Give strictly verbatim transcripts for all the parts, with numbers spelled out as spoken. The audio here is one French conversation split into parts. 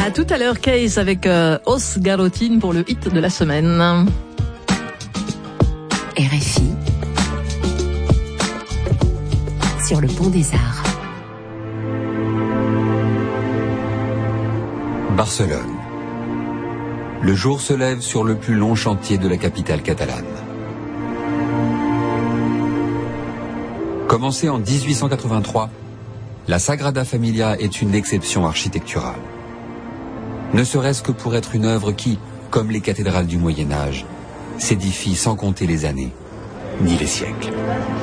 À tout à l'heure, Case avec euh, Os Garotine pour le hit de la semaine. R F I sur le pont des Arts. Barcelone. Le jour se lève sur le plus long chantier de la capitale catalane. Commencée en dix-huit cent quatre-vingt-trois, la Sagrada Familia est une exception architecturale. Ne serait-ce que pour être une œuvre qui, comme les cathédrales du Moyen-Âge, s'édifie sans compter les années, ni les siècles.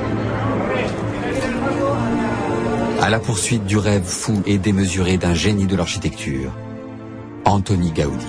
À la poursuite du rêve fou et démesuré d'un génie de l'architecture, Antoni Gaudí.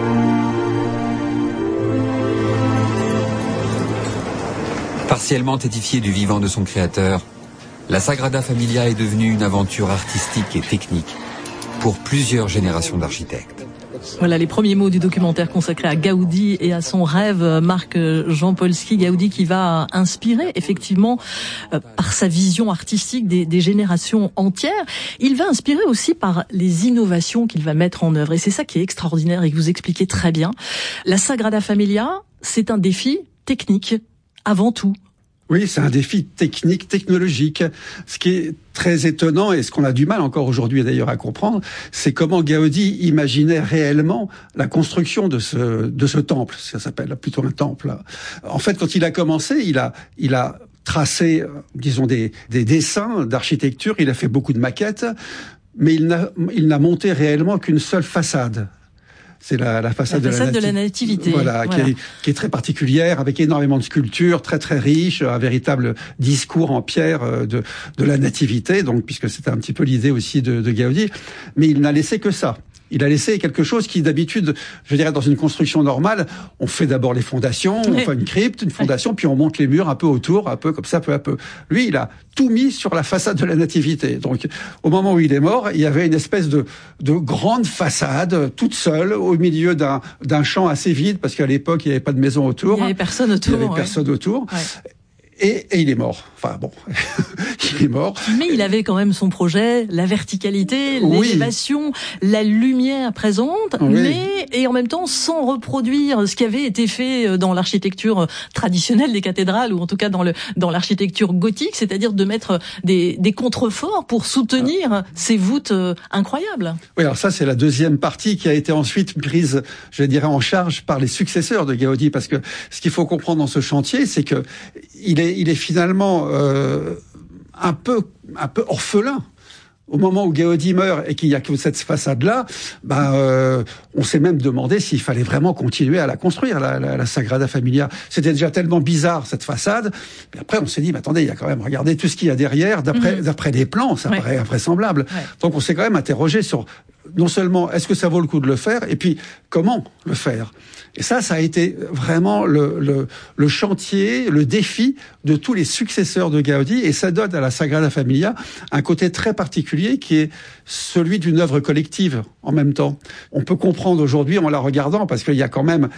Partiellement édifiée du vivant de son créateur, la Sagrada Familia est devenue une aventure artistique et technique pour plusieurs générations d'architectes. Voilà les premiers mots du documentaire consacré à Gaudí et à son rêve. Marc Jampolsky, Gaudí qui va inspirer effectivement euh, par sa vision artistique des, des générations entières. Il va inspirer aussi par les innovations qu'il va mettre en œuvre. Et c'est ça qui est extraordinaire et que vous expliquez très bien. La Sagrada Familia, c'est un défi technique avant tout. Oui, c'est un défi technique, technologique. Ce qui est très étonnant et ce qu'on a du mal encore aujourd'hui d'ailleurs à comprendre, c'est comment Gaudí imaginait réellement la construction de ce de ce temple. Ça s'appelle plutôt un temple. En fait, quand il a commencé, il a il a tracé, disons des des dessins d'architecture. Il a fait beaucoup de maquettes, mais il n'a il n'a monté réellement qu'une seule façade. C'est la, la façade, la façade de, la de la nativité. Voilà, voilà. Qui, est, qui est très particulière, avec énormément de sculptures, très très riche, un véritable discours en pierre de, de la nativité, donc puisque c'était un petit peu l'idée aussi de, de Gaudí. Mais il n'a laissé que ça. Il a laissé quelque chose qui, d'habitude, je dirais, dans une construction normale, on fait d'abord les fondations, on fait une crypte, une fondation, puis on monte les murs un peu autour, un peu comme ça, peu à peu. Lui, il a tout mis sur la façade de la Nativité. Donc, au moment où il est mort, il y avait une espèce de, de grande façade, toute seule, au milieu d'un, d'un champ assez vide, parce qu'à l'époque, il n'y avait pas de maison autour. Il n'y avait personne autour. Il n'y avait ouais. personne autour. Ouais. Et, et il est mort. Enfin bon, il est mort. Mais il avait quand même son projet, la verticalité, l'élévation, oui. la lumière présente, oui. mais et en même temps sans reproduire ce qui avait été fait dans l'architecture traditionnelle des cathédrales ou en tout cas dans le dans l'architecture gothique, c'est-à-dire de mettre des des contreforts pour soutenir ah. ces voûtes incroyables. Oui, alors ça c'est la deuxième partie qui a été ensuite prise, je dirais, en charge par les successeurs de Gaudí, parce que ce qu'il faut comprendre dans ce chantier, c'est que il est il est finalement euh, un peu un peu orphelin. Au moment où Gaudí meurt et qu'il y a que cette façade-là, ben euh, on s'est même demandé s'il fallait vraiment continuer à la construire, la, la, la Sagrada Familia. C'était déjà tellement bizarre cette façade. Et après, on s'est dit, mais attendez, il y a quand même, regardez tout ce qu'il y a derrière. D'après mmh. d'après les plans, ça ouais. paraît invraisemblable. Ouais. Donc on s'est quand même interrogé sur non seulement est-ce que ça vaut le coup de le faire, et puis comment le faire. Et ça, ça a été vraiment le, le, le chantier, le défi de tous les successeurs de Gaudí, et ça donne à la Sagrada Familia un côté très particulier qui est celui d'une œuvre collective en même temps. On peut comprendre aujourd'hui en la regardant, parce qu'il y a quand même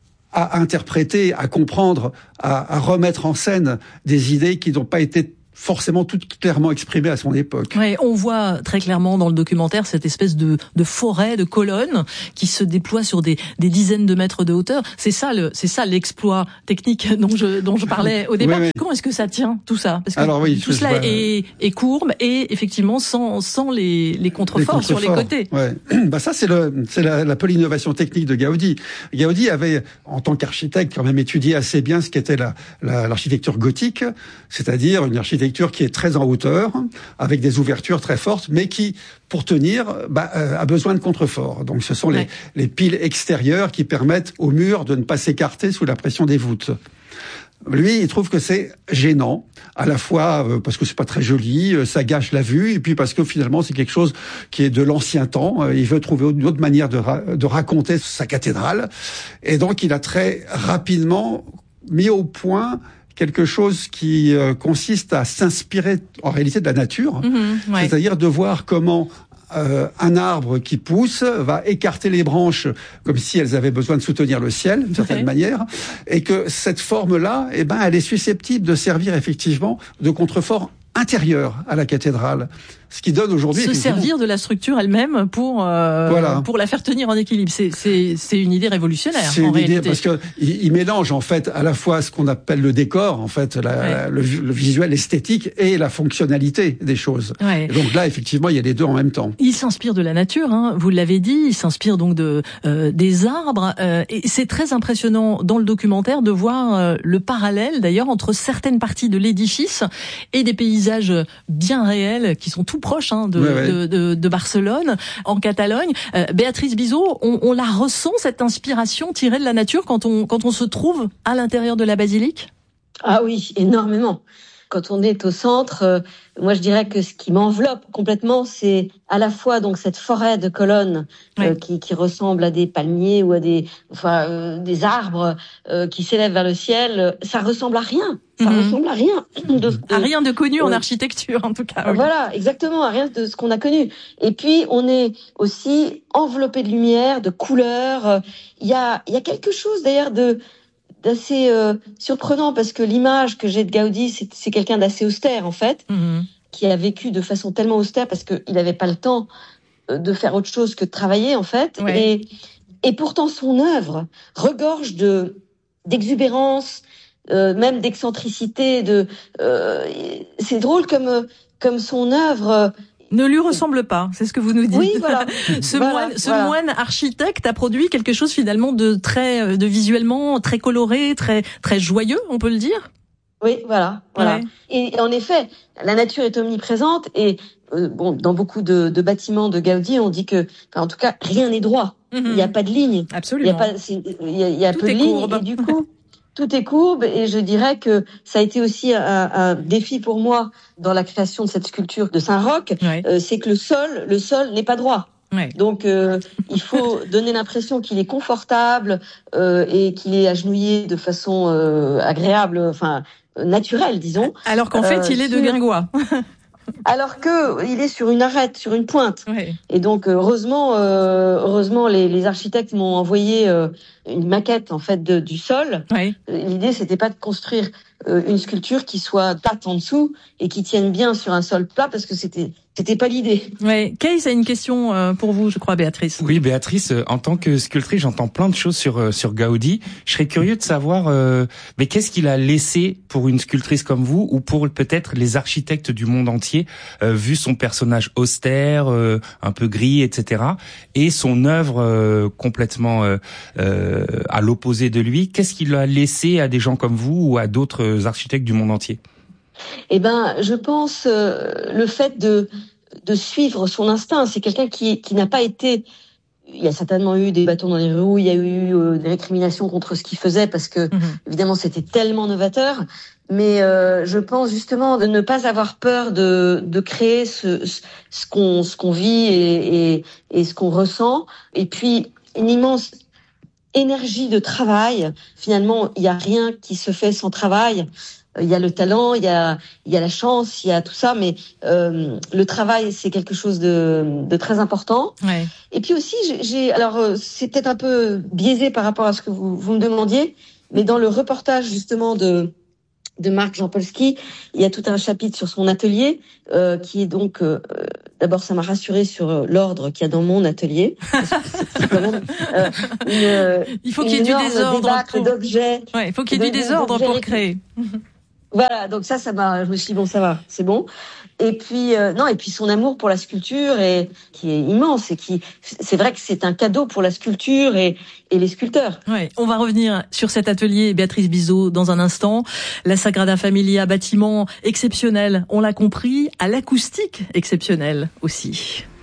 à interpréter, à comprendre, à, à remettre en scène des idées qui n'ont pas été forcément tout clairement exprimé à son époque. Ouais, on voit très clairement dans le documentaire cette espèce de, de forêt, de colonnes qui se déploie sur des, des dizaines de mètres de hauteur. C'est ça le, c'est ça l'exploit technique dont je, dont je parlais au départ. Oui, oui. Comment est-ce que ça tient tout ça? Parce que Alors, oui, tout cela vois... est, est courbe et effectivement sans, sans les, les contreforts, les contreforts sur les côtés. Ouais. Bah ça c'est le, c'est la, la peu l'innovation technique de Gaudí. Gaudí avait, en tant qu'architecte, quand même étudié assez bien ce qu'était la, la, l'architecture gothique, c'est-à-dire une architecture qui est très en hauteur, avec des ouvertures très fortes, mais qui, pour tenir, bah, euh, a besoin de contreforts. Donc ce sont ouais. les, les piles extérieures qui permettent aux murs de ne pas s'écarter sous la pression des voûtes. Lui, il trouve que c'est gênant, à la fois euh, parce que c'est pas très joli, euh, ça gâche la vue, et puis parce que finalement c'est quelque chose qui est de l'ancien temps. Euh, il veut trouver une autre manière de, ra- de raconter sa cathédrale, et donc il a très rapidement mis au point quelque chose qui euh, consiste à s'inspirer en réalité de la nature, mmh, ouais. c'est-à-dire de voir comment euh, un arbre qui pousse va écarter les branches comme si elles avaient besoin de soutenir le ciel d'une certaine okay. manière, et que cette forme-là, eh ben, elle est susceptible de servir effectivement de contrefort intérieur à la cathédrale. Ce qui donne aujourd'hui se servir de la structure elle-même pour euh, voilà. pour la faire tenir en équilibre. C'est c'est c'est une idée révolutionnaire. C'est en une réalité. idée parce que il, il mélange en fait à la fois ce qu'on appelle le décor, en fait, la, ouais. le, le visuel esthétique et la fonctionnalité des choses. Ouais. Et donc là, effectivement, il y a les deux en même temps. Il s'inspire de la nature, hein, vous l'avez dit. Il s'inspire donc de euh, des arbres. Euh, et c'est très impressionnant dans le documentaire de voir euh, le parallèle, d'ailleurs, entre certaines parties de l'édifice et des paysages bien réels qui sont tout proches hein, de, ouais, ouais. de, de, de Barcelone, en Catalogne. Euh, Béatrice Bizot, on, on la ressent cette inspiration tirée de la nature quand on quand on se trouve à l'intérieur de la basilique? Ah oui, énormément. Quand on est au centre, euh, moi je dirais que ce qui m'enveloppe complètement, c'est à la fois donc cette forêt de colonnes euh, ouais. qui, qui ressemble à des palmiers ou à des, enfin, euh, des arbres euh, qui s'élèvent vers le ciel. Ça ressemble à rien. Ça mmh. ressemble à rien. De, de, à rien de connu euh, en architecture, en tout cas. Oui. Voilà, exactement, à rien de ce qu'on a connu. Et puis on est aussi enveloppé de lumière, de couleurs. Il y a, il y a quelque chose d'ailleurs de d'assez euh, surprenant parce que l'image que j'ai de Gaudi, c'est, c'est quelqu'un d'assez austère en fait, mmh. qui a vécu de façon tellement austère parce qu'il n'avait pas le temps de faire autre chose que de travailler en fait. Ouais. Et, et pourtant son œuvre regorge de d'exubérance, euh, même d'excentricité. De, euh, c'est drôle comme comme son œuvre. Ne lui ressemble pas, c'est ce que vous nous dites. Oui, voilà. ce voilà, moine, ce voilà. moine architecte a produit quelque chose finalement de très, de visuellement très coloré, très, très joyeux, on peut le dire. Oui, voilà, voilà. Ouais. Et en effet, la nature est omniprésente et euh, bon, dans beaucoup de, de bâtiments de Gaudi, on dit que, enfin, en tout cas, rien n'est droit. Mm-hmm. Il n'y a pas de ligne. Absolument. Il y a pas, c'est, il y a, il y a Tout peu est de lignes courbe. et du coup. Tout est courbe et je dirais que ça a été aussi un, un défi pour moi dans la création de cette sculpture de Saint-Roch, ouais. euh, c'est que le sol, le sol n'est pas droit. Ouais. Donc euh, il faut donner l'impression qu'il est confortable euh, et qu'il est agenouillé de façon euh, agréable, enfin naturelle, disons. Alors qu'en fait, euh, il est de guingois. Alors que il est sur une arête, sur une pointe. Oui. Et donc heureusement, euh, heureusement les, les architectes m'ont envoyé euh, une maquette en fait de, du sol. Oui. L'idée c'était pas de construire euh, une sculpture qui soit plate en dessous et qui tienne bien sur un sol plat parce que c'était c'était pas l'idée. Oui. Kees a une question euh, pour vous, je crois, Béatrice. Oui, Béatrice, euh, en tant que sculptrice, j'entends plein de choses sur euh, sur Gaudi. Je serais curieux de savoir, euh, mais qu'est-ce qu'il a laissé pour une sculptrice comme vous ou pour peut-être les architectes du monde entier, euh, vu son personnage austère, euh, un peu gris, et cetera, et son œuvre euh, complètement euh, euh, à l'opposé de lui. Qu'est-ce qu'il a laissé à des gens comme vous ou à d'autres architectes du monde entier? Eh ben, je pense euh, le fait de de suivre son instinct. C'est quelqu'un qui qui n'a pas été. Il y a certainement eu des bâtons dans les roues. Il y a eu euh, des récriminations contre ce qu'il faisait parce que mmh. évidemment c'était tellement novateur. Mais euh, je pense justement de ne pas avoir peur de de créer ce ce qu'on ce qu'on vit et et, et ce qu'on ressent. Et puis une immense énergie de travail. Finalement, il y a rien qui se fait sans travail. Il y a le talent, il y a, il y a la chance, il y a tout ça, mais euh, le travail, c'est quelque chose de, de très important. Ouais. Et puis aussi, j'ai, j'ai alors c'est peut-être un peu biaisé par rapport à ce que vous, vous me demandiez, mais dans le reportage justement de de Marc Jampolsky, il y a tout un chapitre sur son atelier euh, qui est donc euh, d'abord ça m'a rassuré sur l'ordre qu'il y a dans mon atelier. C'est, c'est quand même euh, une, il faut qu'il y ait du désordre pour... d'objets. Ouais, il faut qu'il y ait du désordre pour créer. Voilà, donc ça, ça m'a. Je me suis dit bon, ça va, c'est bon. Et puis euh, non, et puis son amour pour la sculpture est qui est immense et qui, c'est vrai que c'est un cadeau pour la sculpture et et les sculpteurs. Ouais, on va revenir sur cet atelier, Béatrice Bizot, dans un instant. La Sagrada Familia, bâtiment exceptionnel, on l'a compris, à l'acoustique exceptionnelle aussi.